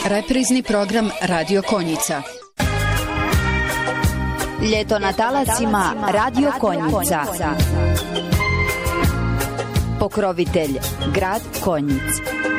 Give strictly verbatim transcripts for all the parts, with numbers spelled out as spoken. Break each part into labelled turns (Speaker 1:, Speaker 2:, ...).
Speaker 1: Reprizni program Radio Konjica.
Speaker 2: Ljeto na talasima Radio Konjica. Pokrovitelj grad Konjic.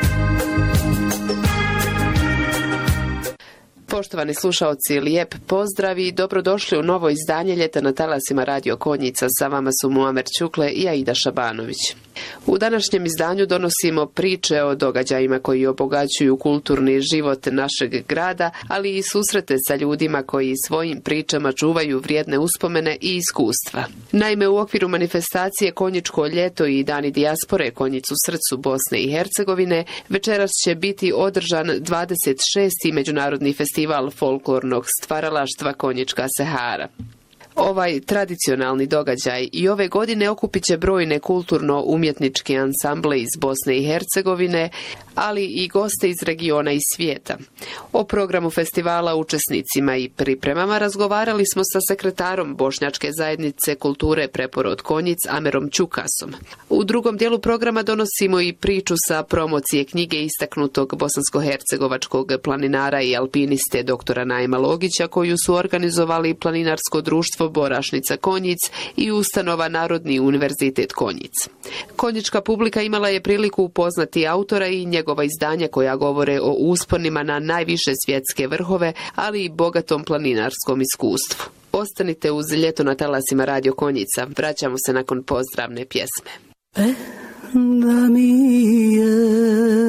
Speaker 3: Poštovani slušaoci, lijep pozdrav i dobrodošli u novo izdanje Ljeta na talasima Radio Konjica. Sa vama su Muamer Čukle i Aida Šabanović. U današnjem izdanju donosimo priče o događajima koji obogaćuju kulturni život našeg grada, ali i susrete sa ljudima koji svojim pričama čuvaju vrijedne uspomene i iskustva. Naime, u okviru manifestacije Konjičko ljeto i Dani dijaspore Konjic u srcu Bosne i Hercegovine, večeras će biti održan dvadeset šesti Međunarodni festival folklornog stvaralaštva Konjička Sehara. Ovaj tradicionalni događaj i ove godine okupit će brojne kulturno-umjetničke ansamble iz Bosne i Hercegovine, ali i goste iz regiona i svijeta. O programu festivala, učesnicima i pripremama razgovarali smo sa sekretarom Bošnjačke zajednice kulture Preporod Konjic Amerom Ćukasom. U drugom dijelu programa donosimo i priču sa promocije knjige istaknutog bosansko-hercegovačkog planinara i alpiniste doktora Naima Logića, koju su organizovali Planinarsko društvo Borašnica Konjic i ustanova Narodni univerzitet Konjic. Konjička publika imala je priliku upoznati autora i njegova izdanja koja govore o usponima na najviše svjetske vrhove, ali i bogatom planinarskom iskustvu. Ostanite uz Ljeto na talasima Radio Konjica. Vraćamo se nakon pozdravne pjesme.
Speaker 4: Eh, da mi je